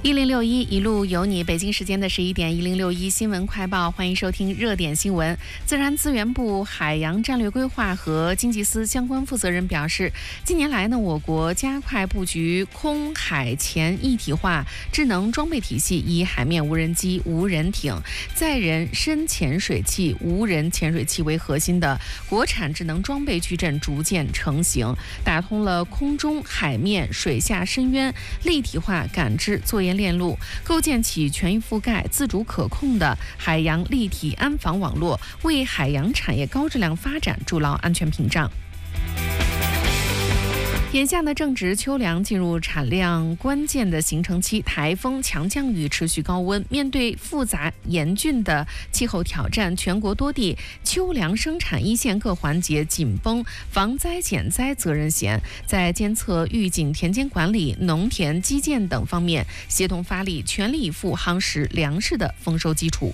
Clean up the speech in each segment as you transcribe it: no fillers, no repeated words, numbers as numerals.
1061一路有你，北京时间的11点，1061新闻快报，欢迎收听热点新闻。自然资源部海洋战略规划和经济司相关负责人表示，近年来呢，我国加快布局空海潜一体化智能装备体系，以海面无人机、无人艇、载人深潜水器、无人潜水器为核心的国产智能装备矩阵逐渐成型，打通了空中、海面、水下深渊立体化感知作业链路，构建起全域覆盖、自主可控的海洋立体安防网络，为海洋产业高质量发展筑牢安全屏障。眼下呢，正值秋粮进入产量关键的形成期，台风、强降雨持续高温，面对复杂严峻的气候挑战，全国多地秋粮生产一线各环节紧绷防灾减灾责任险，在监测、预警、田间管理、农田基建等方面协同发力，全力以赴夯实粮食的丰收基础。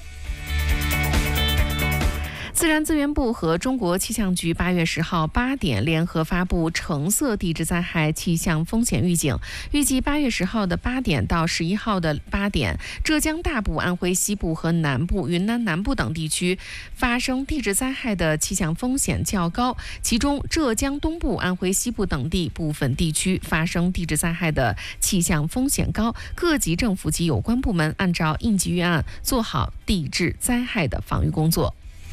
自然资源部和中国气象局8月10号8点联合发布橙色地质灾害气象风险预警，预计8月10号的8点到11号的8点，浙江大部、安徽西部和南部、云南南部等地区发生地质灾害的气象风险较高，其中浙江东部、安徽西部等地部分地区发生地质灾害的气象风险高，各级政府及有关部门按照应急预案做好地质灾害的防御工作。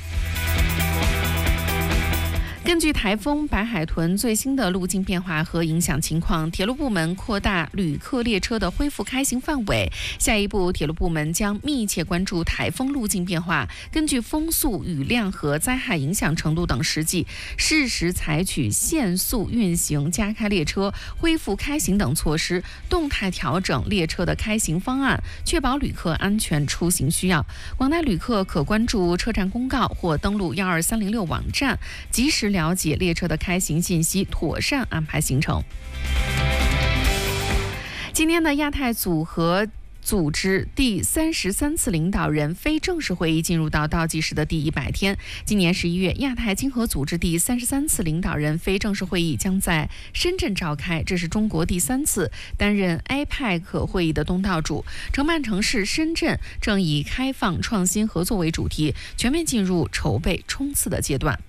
根据台风白海豚最新的路径变化和影响情况，铁路部门扩大旅客列车的恢复开行范围。下一步，铁路部门将密切关注台风路径变化，根据风速、雨量和灾害影响程度等实际，适时采取限速运行、加开列车、恢复开行等措施，动态调整列车的开行方案，确保旅客安全出行需要。广大旅客可关注车站公告或登录12306网站，及时了解列车的开行信息，妥善安排行程。今天的亚太组合组织第33次领导人非正式会议进入到倒计时的第100天。今年11月，亚太经合组织第33次领导人非正式会议将在深圳召开，这是中国第3次担任 APEC 会议的东道主。承办城市深圳正以开放、创新、合作为主题，全面进入筹备冲刺的阶段。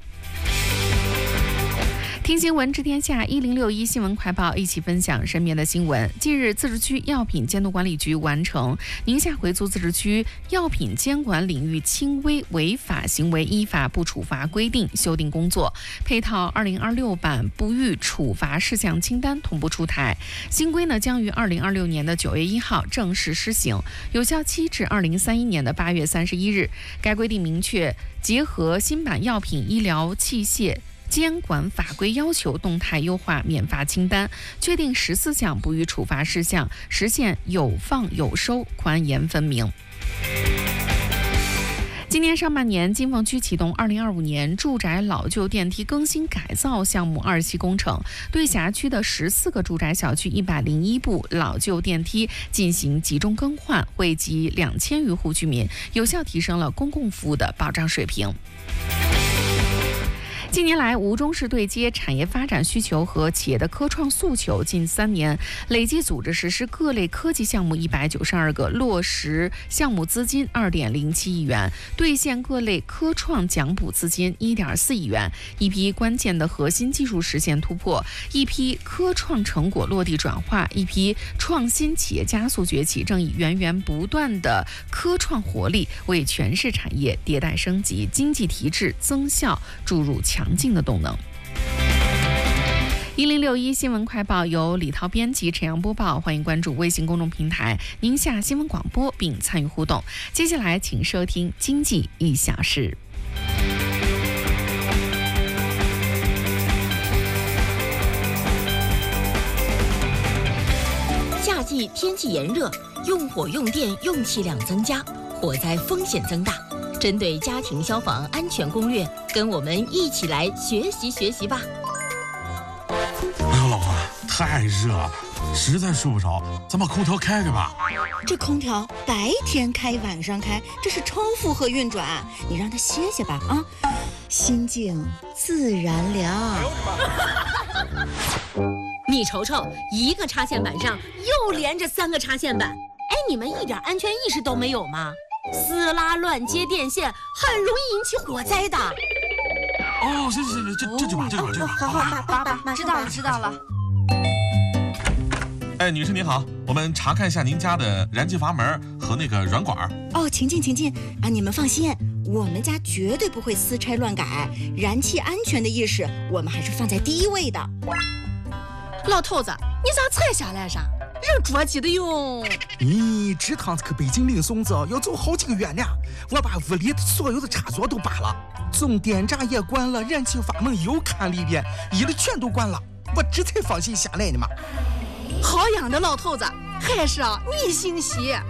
听新闻知天下，1061新闻快报，一起分享身边的新闻。近日，自治区药品监督管理局完成宁夏回族自治区药品监管领域轻微违法行为依法不处罚规定修订工作，配套2026版不予处罚事项清单同步出台。新规呢将于2026年的9月1号正式施行，有效期至2031年的8月31日。该规定明确，结合新版药品医疗器械监管法规要求，动态优化免罚清单，确定14项不予处罚事项，实现有放有收，宽严分明。今年上半年，金凤区启动2025年住宅老旧电梯更新改造项目2期工程，对辖区的14个住宅小区101部老旧电梯进行集中更换，惠及2000余户居民，有效提升了公共服务的保障水平。近年来，吴中市对接产业发展需求和企业的科创诉求，近3年累计组织实施各类科技项目192个，落实项目资金2.07亿元，兑现各类科创奖补资金1.4亿元，一批关键的核心技术实现突破，一批科创成果落地转化，一批创新企业加速崛起，正以源源不断的科创活力，为全市产业迭代升级、经济提质增效注入强劲的动能。1061新闻快报由李涛编辑，陈阳播报，欢迎关注微信公众平台宁夏新闻广播并参与互动。接下来请收听经济1小时。 夏季天气炎热，用火用电用气量增加，火灾风险增大。针对家庭消防安全攻略，跟我们一起来学习学习吧。 哎呦，老婆，太热了，实在睡不着，咱把空调开开吧。 这空调白天开晚上开，这是超负荷运转，你让它歇歇吧啊，心静自然凉。 你瞅瞅，一个插线板上又连着3个插线板， 哎，你们一点安全意识都没有吗？撕拉乱接电线很容易引起火灾的。 哦，是，这就把。 好， 知道了。 哎，女士您好，我们查看一下您家的燃气阀门和那个软管。 哦，请进啊！你们放心，我们家绝对不会私拆乱改，燃气安全的意识我们还是放在第一位的。 老头子，你咋才下来啥？人着急的哟。 你这趟去北京领孙子要走好几个月呢，我把屋里所有的插座都拔了，总电闸也关了，燃气阀门又看了一遍，一律全都关了，我这才放心下来的嘛。 好样的，老头子，还是你心细。 哎，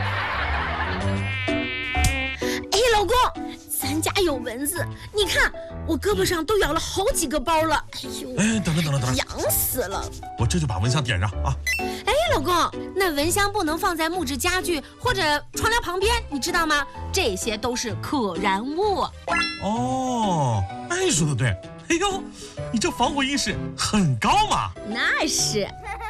老公，咱家有蚊子，你看我胳膊上都咬了好几个包了。哎呦， 哎，等， 痒死了！ 我这就把蚊香点上啊。 哎，老公，那蚊香不能放在木质家具或者窗帘旁边，你知道吗？这些都是可燃物。 哦，哎，说的对。哎呦，你这防火意识很高嘛。 那是。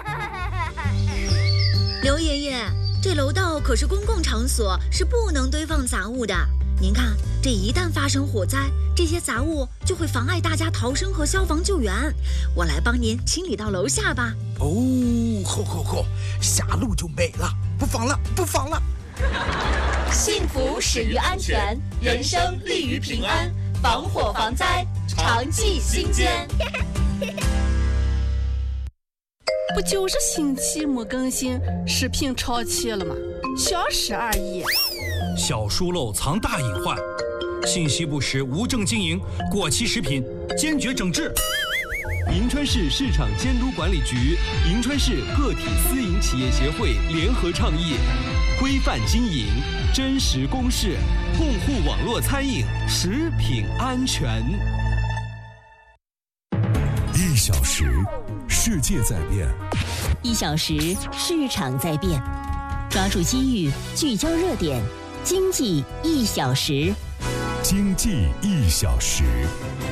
刘爷爷，这楼道可是公共场所，是不能堆放杂物的。您看，这一旦发生火灾，这些杂物就会妨碍大家逃生和消防救援。我来帮您清理到楼下吧。 哦，好，下楼就没了，不放了。 幸福始于安全，人生立于平安，防火防灾，常记心间。 不就是星期没更新，视频超期了吗？小事而已。 小书漏藏大隐患，信息不实、无证经营、过期食品，坚决整治。 银川市市场监督管理局、银川市个体私营企业协会联合倡议，规范经营，真实公示，共护网络餐饮食品安全。 1小时，世界在变； 1小时，市场在变。抓住机遇，聚焦热点，经济1小时。 经济1小时。